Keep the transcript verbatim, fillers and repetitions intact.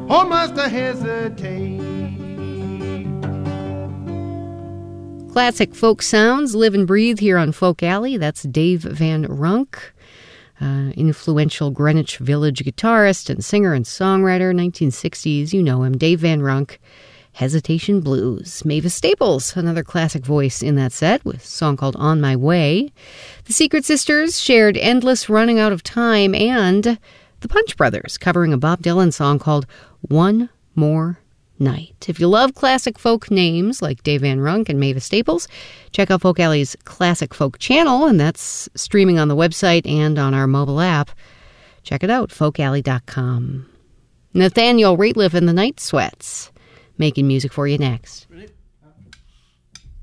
or must I hesitate? Classic folk sounds live and breathe here on Folk Alley. That's Dave Van Runk, uh, influential Greenwich Village guitarist and singer and songwriter. nineteen sixties, you know him, Dave Van Runk. Hesitation Blues. Mavis Staples, another classic voice in that set, with a song called On My Way. The Secret Sisters shared Endless Running Out of Time, and the Punch Brothers covering a Bob Dylan song called One More Night. If you love classic folk names like Dave Van Runk and Mavis Staples, check out Folk Alley's Classic Folk channel, and that's streaming on the website and on our mobile app. Check it out, folk alley dot com. Nathaniel Rateliff and the Night Sweats making music for you next. Right.